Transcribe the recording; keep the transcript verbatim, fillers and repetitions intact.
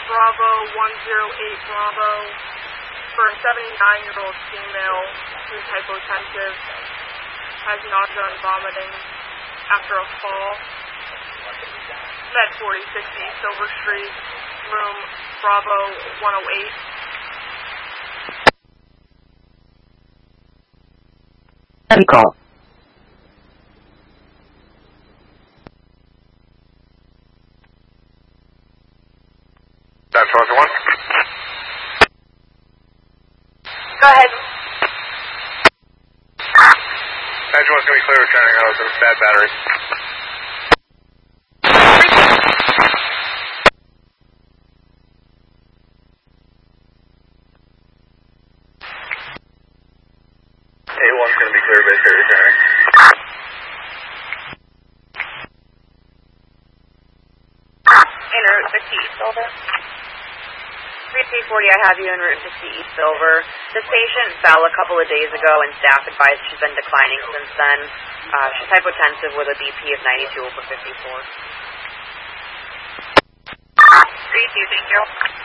Bravo one zero eight Bravo for a seventy-nine-year-old female who's hypotensive, has nausea and vomiting after a fall. Med forty sixty Silver Street, room Bravo one oh eight. End call. That's one. Go ahead. Edge one's going to be clear returning. I was in a bad battery. A one's going to be clear base returning. En route fifty East Silver. three three forty, I have you en route fifty East Silver. This patient fell a couple of days ago and staff advised she's been declining since then. Uh, she's hypotensive with a B P of ninety-two over fifty-four. three two, thank you.